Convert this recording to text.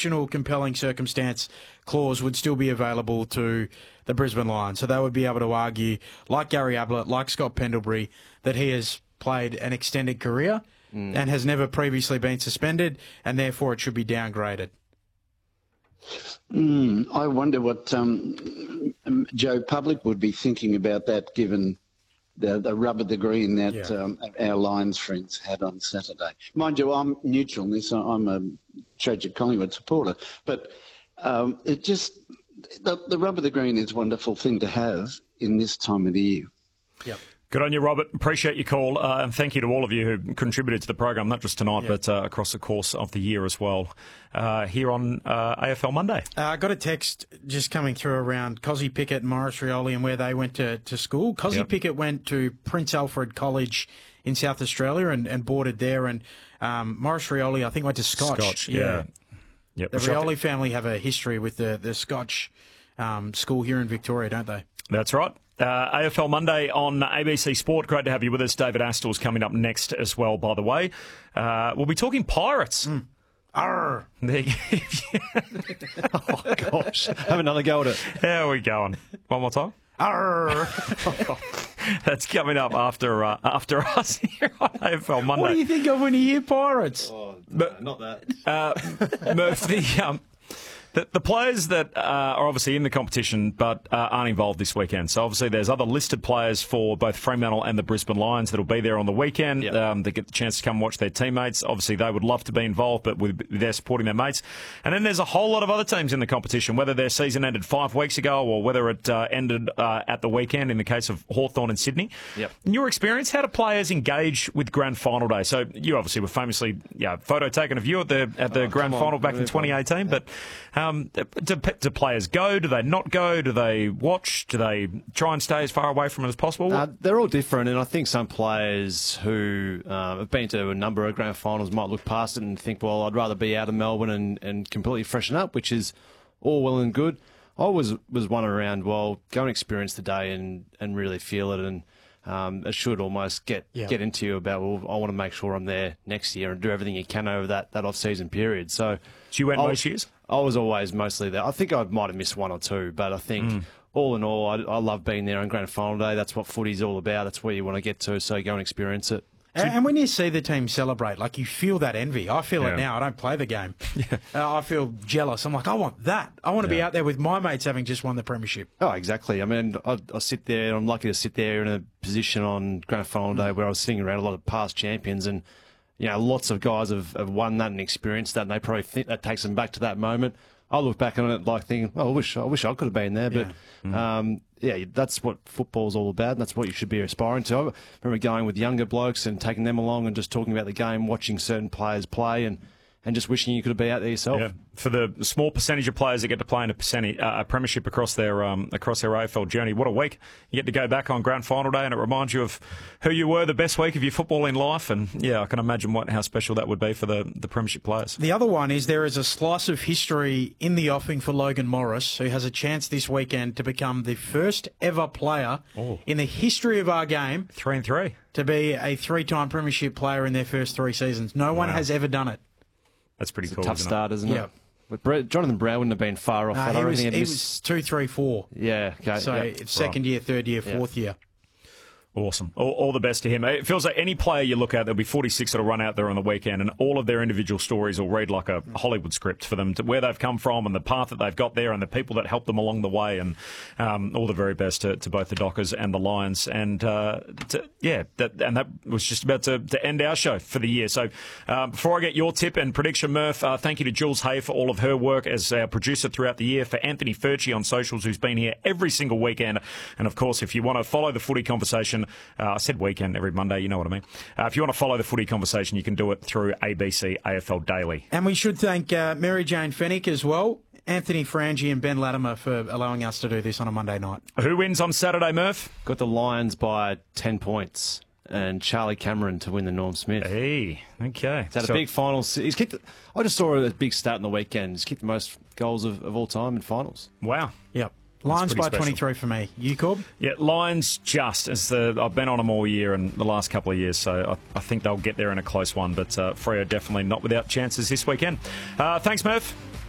exceptional, compelling circumstance clause would still be available to the Brisbane Lions. So they would be able to argue, like Gary Ablett, like Scott Pendlebury, that he has played an extended career and has never previously been suspended, and therefore it should be downgraded. I wonder what Joe Public would be thinking about that, given the rub of the green that our Lions friends had on Saturday. Mind you, I'm neutral in this. I'm a tragic Collingwood supporter, but it just the rub of the green is a wonderful thing to have in this time of the year. Yep. Good on you, Robert. Appreciate your call. And thank you to all of you who contributed to the program, not just tonight, but across the course of the year as well, here on AFL Monday. I got a text just coming through around Cozzy Pickett and Maurice Rioli and where they went to school. Cozzy Pickett went to Prince Alfred College in South Australia and boarded there. And Maurice Rioli, I think, went to Scotch. Yep. The Rioli family have a history with the Scotch school here in Victoria, don't they? That's right. AFL Monday on ABC Sport. Great to have you with us. David Astor's coming up next as well, by the way. We'll be talking Pirates. Arr. There you Oh, gosh. Have another go at it. How are we going? One more time. Arr. That's coming up after us here on AFL Monday. What do you think of when you hear Pirates? Oh, no, not that. Murph, the players that are obviously in the competition but aren't involved this weekend. So obviously there's other listed players for both Fremantle and the Brisbane Lions that'll be there on the weekend. They get the chance to come watch their teammates. Obviously they would love to be involved, but they're supporting their mates. And then there's a whole lot of other teams in the competition, whether their season ended 5 weeks ago or whether it ended at the weekend in the case of Hawthorn and Sydney. In your experience, how do players engage with Grand Final Day? So you obviously were famously photo taken of you at the Grand Final back in 2018, but do players go? Do they not go? Do they watch? Do they try and stay as far away from it as possible? They're all different, and I think some players who have been to a number of grand finals might look past it and think, well, I'd rather be out of Melbourne and completely freshen up, which is all well and good. I was one around, well, go and experience the day and really feel it, and it should almost get into you about, well, I want to make sure I'm there next year and do everything you can over that off-season period. So you went most years? I was always mostly there. I think I might have missed one or two, but I think all in all, I love being there on Grand Final Day. That's what footy's all about. That's where you want to get to, so go and experience it. And when you see the team celebrate, like, you feel that envy. I feel it now. I don't play the game. I feel jealous. I'm like, I want that. I want to be out there with my mates having just won the premiership. Oh, exactly. I mean, I sit there. I'm lucky to sit there in a position on Grand Final Day where I was sitting around a lot of past champions, and lots of guys have won that and experienced that, and they probably think that takes them back to that moment. I look back on it like thinking, oh, I wish I could have been there. But that's what football's all about, and that's what you should be aspiring to. I remember going with younger blokes and taking them along and just talking about the game, watching certain players play, and just wishing you could be out there yourself. Yeah. For the small percentage of players that get to play in a premiership across their AFL journey, what a week. You get to go back on Grand Final Day and it reminds you of who you were the best week of your footballing life. And, I can imagine how special that would be for the premiership players. The other one is there is a slice of history in the offing for Logan Morris, who has a chance this weekend to become the first ever player in the history of our game 3-3 to be a 3-time premiership player in their first 3 seasons. No one has ever done it. That's pretty cool. It's a tough start, isn't it? Yeah. But Jonathan Brown wouldn't have been far off that. He was 2, 3, 4. Yeah. Okay. So second year, third year, fourth year. Awesome. All the best to him. It feels like any player you look at, there'll be 46 that'll run out there on the weekend, and all of their individual stories will read like a Hollywood script for them, to where they've come from and the path that they've got there and the people that helped them along the way. And all the very best to both the Dockers and the Lions. And that was just about to end our show for the year. So before I get your tip and prediction, Murph, thank you to Jules Hay for all of her work as our producer throughout the year, for Anthony Furchi on socials, who's been here every single weekend. And of course, if you want to follow the footy conversation, I said weekend, every Monday, you know what I mean. If you want to follow the footy conversation, you can do it through ABC AFL Daily. And we should thank Mary Jane Fennick as well, Anthony Frangi and Ben Latimer for allowing us to do this on a Monday night. Who wins on Saturday, Murph? Got the Lions by 10 points. And Charlie Cameron to win the Norm Smith. Hey, okay. He's had a big final. He's kicked. I just saw a big stat in the weekend. He's kicked the most goals of all time in finals. Wow. Yep. Lions by 23 for me. You, Corb? Yeah, Lions just. I've been on them all year and the last couple of years, so I think they'll get there in a close one. But Freo definitely not without chances this weekend. Thanks, Murph.